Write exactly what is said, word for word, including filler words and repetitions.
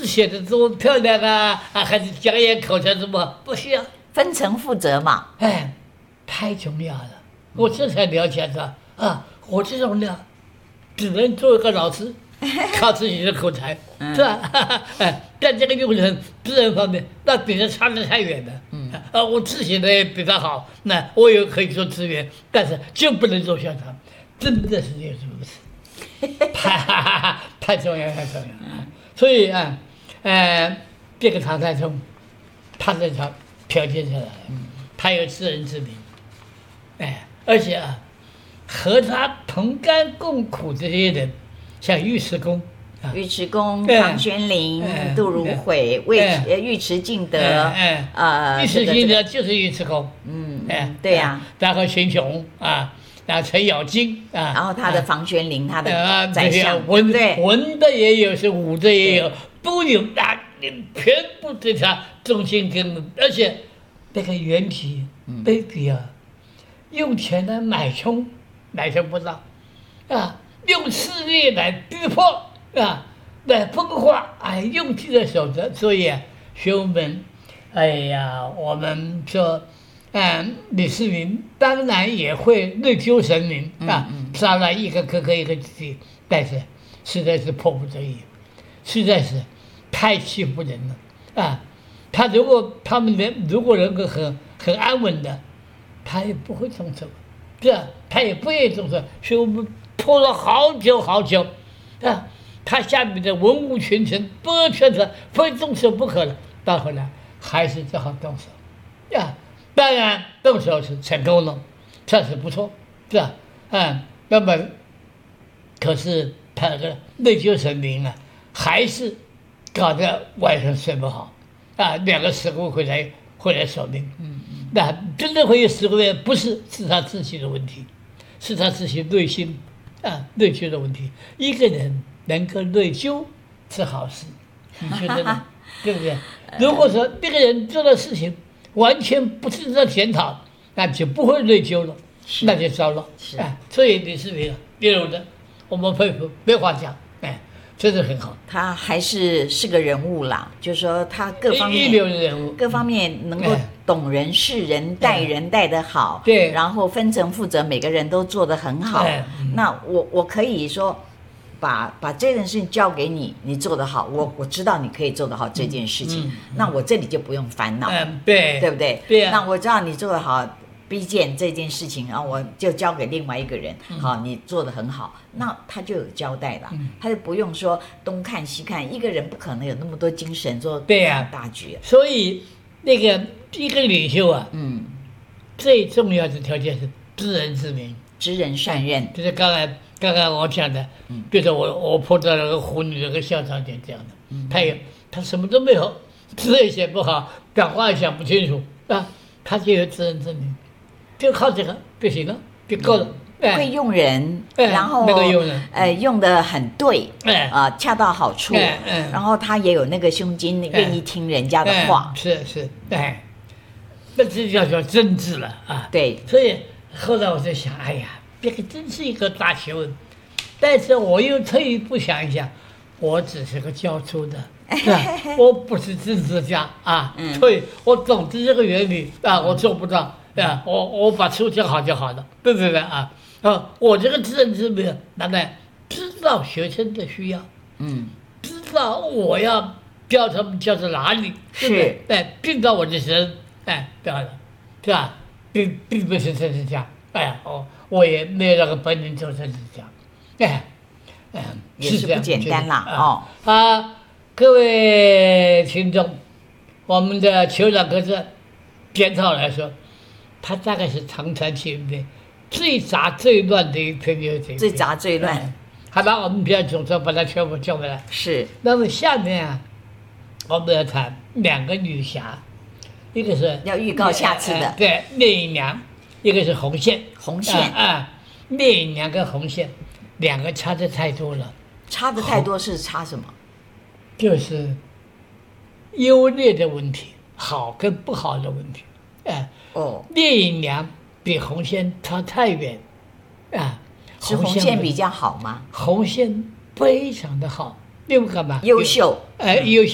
字写的多漂亮啊啊，还是讲演口才什么？不需要， 分层负责嘛。 哎，太重要了。我这才了解到啊，我这种料只能做一个老师，靠自己的口才，嗯、是吧？哎，在这个用人、知人方面，那比他差得太远了。嗯啊，我自己的也比他好，那我也可以做资源，但是就不能做校长，真的是这个如此。太太重要，太重要。所以啊，呃，这个唐太宗，他这条条件下来，他有知人之明，哎，而且啊，和他同甘共苦这些人，像尉迟恭。 尉迟恭、唐玄龄、杜如晦、尉尉迟敬德， 呃，尉迟敬德就是尉迟恭， 嗯，哎，对呀， 然后荀琼啊，然后程咬金啊， 然后他的房玄龄，他的宰相， 文对， 文的也有，是武的也有，都有啊，全部对他忠心耿耿，而且那个袁吉、卑鄙啊，用钱来买充，买充不到，啊，用势力来逼迫。啊，来分化，哎，用尽了手段，所以啊，学友们，哎呀，我们说，嗯，李世民当然也会内疚神明啊，杀了一个哥哥一个弟弟，但是实在是迫不得已，实在是太欺负人了啊！他如果他们能如果能够很很安稳的，他也不会动手，是吧？他也不愿意动手，所以我们拖了好久好久，啊。他下面的文武群臣不劝他非动手不可了，到后来还是只好动手，呀，当然动手是成功了，这是不错，是吧？嗯，那么可是他那个内疚神明啊，还是搞得晚上睡不好，啊，两个石窟回来回来索命，嗯嗯，那真的会有石窟的，不是是他自己的问题，是他自己内心啊内疚的问题，一个人。能够内疚是好事，你觉得呢？对不对？如果说那个人做的事情完全不是在检讨，那就不会内疚了，那就糟了。哎，所以李世民一流的，我们佩服，没话讲，哎，真的很好。 他还是是个人物啦，就是说他各方面一流的人物， 各方面能够懂人、识人、待人待得好， 对， 然后分层负责，每个人都做得很好。那我我可以说。把把这件事情交给你，你做得好，我我知道你可以做得好这件事情，嗯嗯、那我这里就不用烦恼， 嗯，对， 对不对？ 对啊。 那我知道你做得好，逼件这件事情，然后我就交给另外一个人，嗯、好，你做得很好，那他就有交代了，嗯、他就不用说东看西看，一个人不可能有那么多精神做大局。 啊、所以那个一个领袖啊，嗯，最重要的条件是知人之明， 知人善任， 就是刚才。刚刚我讲的，比如说我我碰到那个妇女那个校长就这样的，嗯、他也他什么都没有，字也写不好，讲话也讲不清楚啊，他就有知人之明，就靠这个就行了，就够了。 嗯哎、会用人， 哎、 然后那个用人， 呃，用得很对， 哎啊、呃，恰到好处， 哎哎、 然后他也有那个胸襟，哎、愿意听人家的话， 哎、是是，哎，那这叫做真挚了啊。 对， 所以后来我在想，哎呀。这个真是一个大学问，但是我又退一步想一想，我只是个教书的，是吧？我不是政治家啊，嗯、所以我懂得这个原理啊，我做不到啊，我我把书教好就好了，对不对啊？啊，我这个知人之明，当然知道学生的需要，嗯，知道我要教他们教到哪里，对不对？哎，并到我的身，哎，对了，是吧？并并不是政治家，哎呀，哦。我也没有那个本领做政治家，哎， 嗯，也是不简单啦哦。 啊，各位听众，我们的酋长格子编套来说，他大概是唐传奇里面最杂最乱的一篇就是这个。 最杂最乱。 嗯、好吧，我们不要总说把它全部叫回来。 是。 那么下面啊，我们要谈两个女侠，一个是要预告下次的， 呃、对，聂隐娘。一个是红线， 红线啊，聂隐娘跟红线两个差的太多了。 差的太多是差什么？ 就是优劣的问题，好跟不好的问题。哎，哦，聂隐娘比红线差太远，啊， 是红线比较好吗？ 红线非常的好，因为干嘛？ 优秀， 哎，优秀。